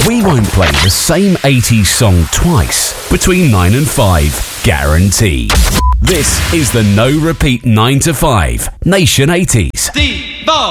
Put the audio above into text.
We won't play the same 80s song twice between 9 and 5, guaranteed. This is the No Repeat 9 to 5 Nation 80s. Steve-O!